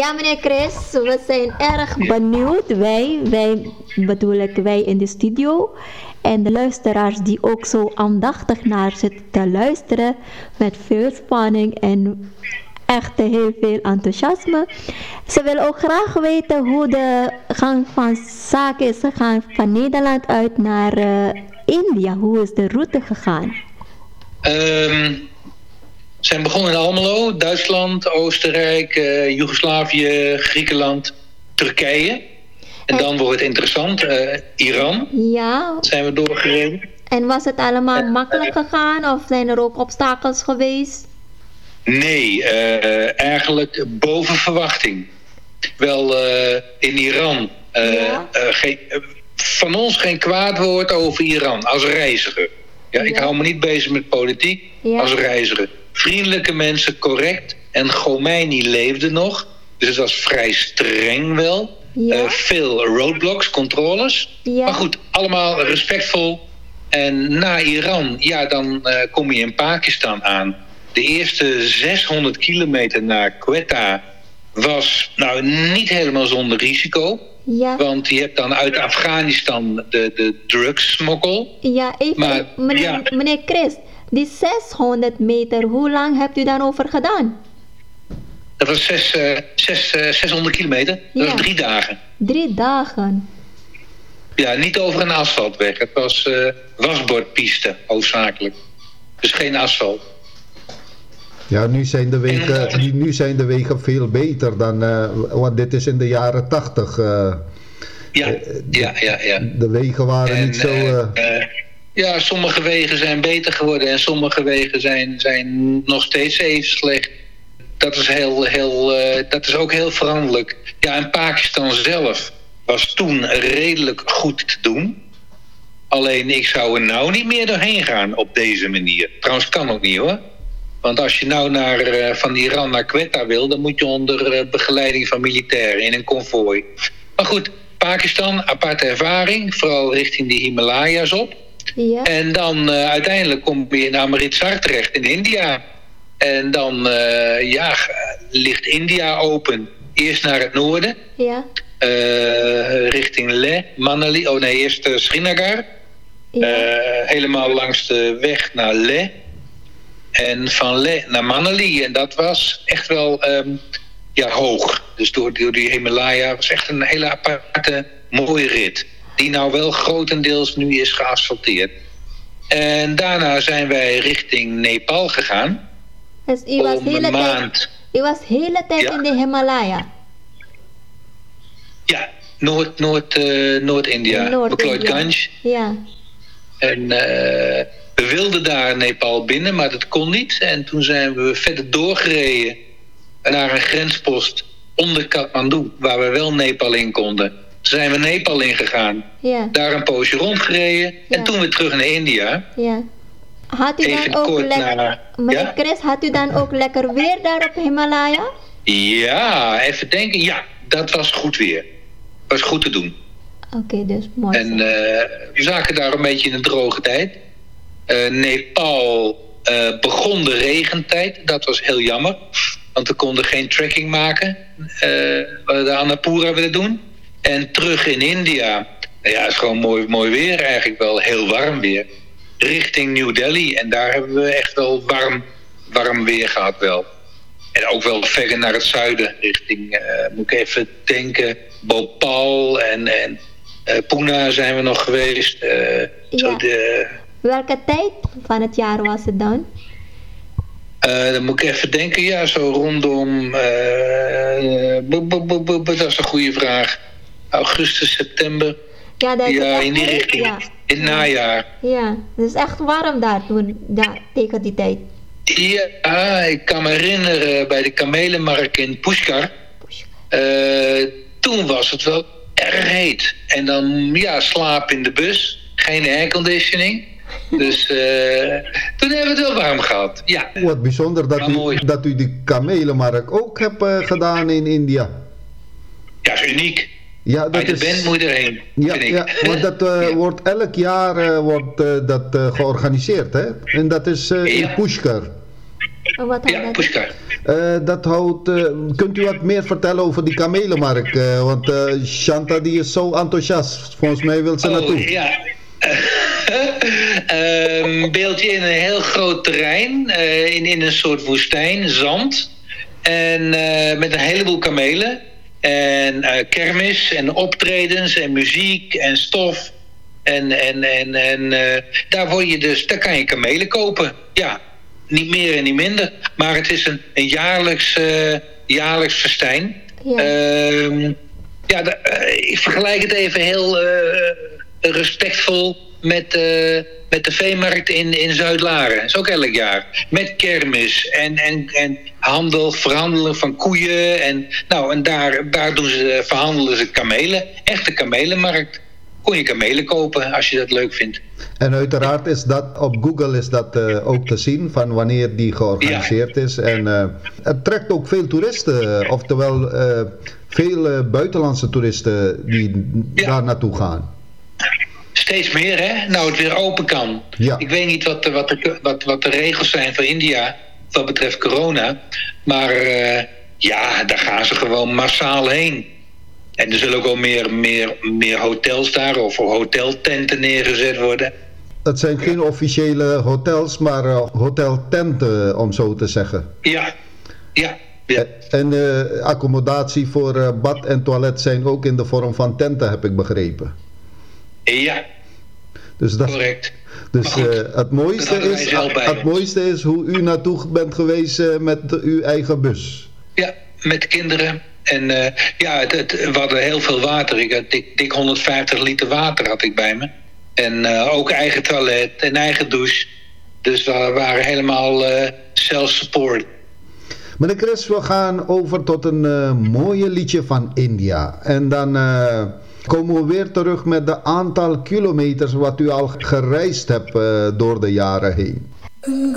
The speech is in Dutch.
Ja, meneer Chris, we zijn erg benieuwd. Wij bedoel ik wij in de studio. En de luisteraars die ook zo aandachtig naar zitten te luisteren. Met veel spanning en echt heel veel enthousiasme. Ze willen ook graag weten hoe de gang van zaken is gegaan van Nederland uit naar India. Hoe is de route gegaan? Zijn begonnen in Almelo, Duitsland, Oostenrijk, Joegoslavië, Griekenland, Turkije. En dan wordt het interessant, Iran. Ja. Zijn we doorgereden. En was het allemaal makkelijk gegaan of zijn er ook obstakels geweest? Nee, eigenlijk boven verwachting. Wel in Iran. Van ons geen kwaad woord over Iran als reiziger. Ja, ik hou me niet bezig met politiek als reiziger. Vriendelijke mensen, correct. En Khomeini leefde nog. Dus het was vrij streng wel. Veel roadblocks, controles. Ja. Maar goed, allemaal respectvol. En na Iran, dan kom je in Pakistan aan. De eerste 600 kilometer naar Quetta was niet helemaal zonder risico. Ja. Want je hebt dan uit Afghanistan de drugssmokkel. Ja, even, maar, meneer Chris, die 600 meter, hoe lang hebt u daarover gedaan? Dat was 600 kilometer, dat was 3 dagen. 3 dagen? Ja, niet over een asfaltweg. Het was wasbordpiste, hoofdzakelijk. Dus geen asfalt. Ja, nu zijn de wegen veel beter dan, want dit is in de jaren 80. Ja. De wegen waren niet zo... sommige wegen zijn beter geworden en sommige wegen zijn nog steeds even slecht. Dat is dat is ook heel veranderlijk. Ja, en Pakistan zelf was toen redelijk goed te doen. Alleen ik zou er nou niet meer doorheen gaan op deze manier. Trouwens, kan ook niet hoor. Want als je van Iran naar Quetta wil, dan moet je onder begeleiding van militairen in een konvooi. Maar goed, Pakistan, aparte ervaring, vooral richting de Himalaya's op. Ja. En dan uiteindelijk kom je in Amritsar terecht in India. En dan ligt India open. Eerst naar het noorden. Ja. Richting Leh, Manali. Eerst Srinagar. Ja. Helemaal langs de weg naar Leh. En van Leh naar Manali. En dat was echt wel hoog. Dus door die Himalaya was echt een hele aparte, mooie rit. Die nou wel grotendeels nu is geasfalteerd. En daarna zijn wij richting Nepal gegaan. Dus u was de hele tijd in de Himalaya? Ja, Noord-India. Bekloid-Ganj. Ja. En we wilden daar Nepal binnen, maar dat kon niet. En toen zijn we verder doorgereden naar een grenspost onder Kathmandu, waar we wel Nepal in konden. Toen zijn we Nepal ingegaan. Ja. Daar een poosje rondgereden. Ja. En toen weer terug naar India. Ja. Had u dan ook meneer Chris, had u dan ook lekker weer daar op Himalaya? Ja, even denken. Ja, dat was goed weer. Was goed te doen. Oké, dus mooi. En we zaten daar een beetje in een droge tijd. Nepal begon de regentijd. Dat was heel jammer. Want we konden geen trekking maken. We de Annapura willen doen. En terug in India. Het is gewoon mooi weer eigenlijk wel. Heel warm weer. Richting New Delhi. En daar hebben we echt wel warm weer gehad wel. En ook wel verder naar het zuiden. Richting, moet ik even denken, Bhopal en Pune zijn we nog geweest. Welke tijd van het jaar was het dan? Dan moet ik even denken. Ja, zo rondom... dat is een goede vraag. Augustus, september. Ja, in die richting. Ja. In het najaar. Ja, het is echt warm daar tegen die tijd. Ja, ik kan me herinneren bij de kamelenmarkt in Pushkar. Toen was het wel erg heet. En dan slapen in de bus. Geen airconditioning. Dus toen hebben we het wel warm gehad. Ja. Wat bijzonder dat u die kamelenmarkt ook hebt gedaan in India. Ja, is uniek. Ja, bij de band moet je erheen. Ja, want dat wordt elk jaar georganiseerd, hè? En dat is in Pushkar. Wat houdt Ja, dat in? Pushkar. Dat houdt, kunt u wat meer vertellen over die kamelenmarkt? Want Shanta die is zo enthousiast. Volgens mij wil ze naartoe. Ja. Beeld je in een heel groot terrein, in een soort woestijn, zand. En met een heleboel kamelen. En kermis en optredens en muziek en stof. En daar kan je kamelen kopen. Ja, niet meer en niet minder. Maar het is een jaarlijks festijn. Ja. Ik vergelijk het even heel respectvol met de veemarkt in Zuid-Laren. Dat is ook elk jaar. Met kermis en verhandelen van koeien. En daar verhandelen ze kamelen. Echte kamelenmarkt. Kon je kamelen kopen als je dat leuk vindt. En uiteraard is dat op Google is dat ook te zien van wanneer die georganiseerd is. En het trekt ook veel toeristen, oftewel veel buitenlandse toeristen die daar naartoe gaan. Steeds meer, hè? Nou, het weer open kan. Ja. Ik weet niet wat de regels zijn voor India wat betreft corona. Maar daar gaan ze gewoon massaal heen. En er zullen ook wel meer hotels daar of hoteltenten neergezet worden. Het zijn geen officiële hotels, maar hoteltenten, om zo te zeggen. Ja. En accommodatie voor bad en toilet zijn ook in de vorm van tenten, heb ik begrepen. Ja, dus dat, correct. Dus het mooiste is hoe u naartoe bent geweest met uw eigen bus. Ja, met de kinderen. En we hadden heel veel water. Ik had dik 150 liter water had ik bij me. En ook eigen toilet en eigen douche. Dus we waren helemaal self-support. Meneer Chris, we gaan over tot een mooie liedje van India. En dan komen we weer terug met de aantal kilometers wat u al gereisd hebt door de jaren heen.